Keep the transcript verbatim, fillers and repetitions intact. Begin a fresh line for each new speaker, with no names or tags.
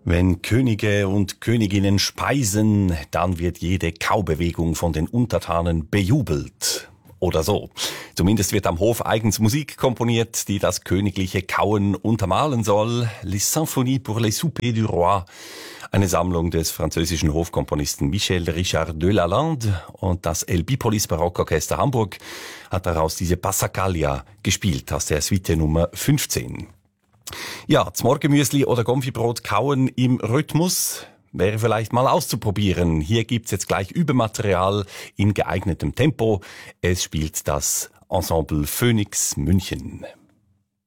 Wenn Könige und Königinnen speisen, dann wird jede Kaubewegung von den Untertanen bejubelt. Oder so. Zumindest wird am Hof eigens Musik komponiert, die das königliche Kauen untermalen soll. Les Symphonies pour les soupers du roi. Eine Sammlung des französischen Hofkomponisten Michel Richard de Lalande, und das El Bipolis Barockorchester Hamburg hat daraus diese Passacaglia gespielt aus der Suite Nummer fünfzehn. Ja, das Morgenmüsli oder Gomfibrot kauen im Rhythmus wäre vielleicht mal auszuprobieren. Hier gibt's jetzt gleich Übematerial in geeignetem Tempo. Es spielt das Ensemble Phoenix München.